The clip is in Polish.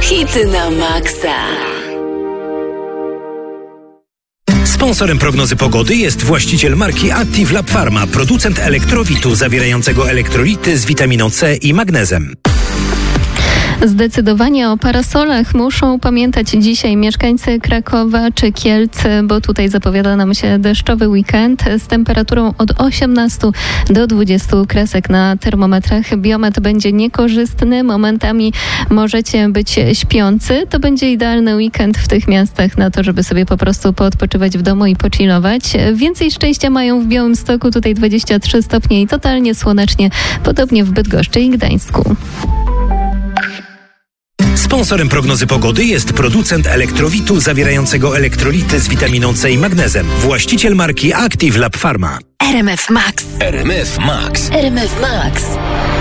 Hity na maksa. Sponsorem prognozy pogody jest właściciel marki Active Lab Pharma, producent elektrowitu zawierającego elektrolity z witaminą C i magnezem. Zdecydowanie o parasolach muszą pamiętać dzisiaj mieszkańcy Krakowa czy Kielc, bo tutaj zapowiada nam się deszczowy weekend z temperaturą od 18 do 20 kresek na termometrach. Biometr będzie niekorzystny, momentami możecie być śpiący. To będzie idealny weekend w tych miastach na to, żeby sobie po prostu poodpoczywać w domu i pochillować. Więcej szczęścia mają w Białymstoku, tutaj 23 stopnie i totalnie słonecznie, podobnie w Bydgoszczy i Gdańsku. Sponsorem prognozy pogody jest producent elektrowitu zawierającego elektrolity z witaminą C i magnezem. Właściciel marki Active Lab Pharma. RMF Max. RMF Max. RMF Max.